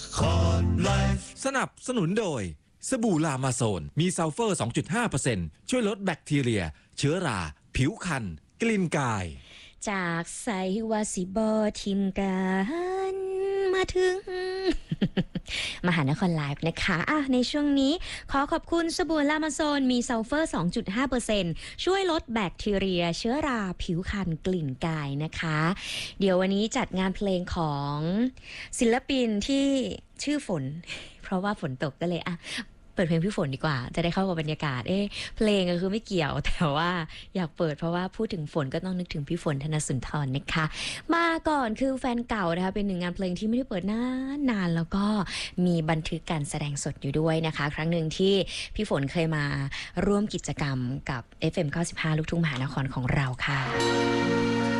สนับสนุนโดยสบู่ลามาโซนมีซัลเฟอร์ 2.5% ช่วยลดแบคทีเรียเชื้อราผิวคันกลิ่นกายจากไซวาสิบอทิมกันมาถึง มหานครไลฟ์นะคะในช่วงนี้ขอขอบคุณสบู่ลามาโซนมีซัลเฟอร์ 2.5% ช่วยลดแบคทีเรียเชื้อราผิวคันกลิ่นกายนะคะเดี๋ยววันนี้จัดงานเพลงของศิลปินที่ชื่อฝน เพราะว่าฝนตกก็เลยเปิดเพลงพี่ฝนดีกว่าจะได้เข้ากับบรรยากาศเพลงก็คือไม่เกี่ยวแต่ว่าอยากเปิดเพราะว่าพูดถึงฝนก็ต้องนึกถึงพี่ฝนธนสุนทรนะคะมาก่อนคือแฟนเก่านะคะเป็นหนึ่งงานเพลงที่ไม่ได้เปิดนานแล้วก็มีบันทึกการแสดงสดอยู่ด้วยนะคะครั้งหนึ่งที่พี่ฝนเคยมาร่วมกิจกรรมกับ FM 95 ลูกทุ่งมหานครของเราค่ะ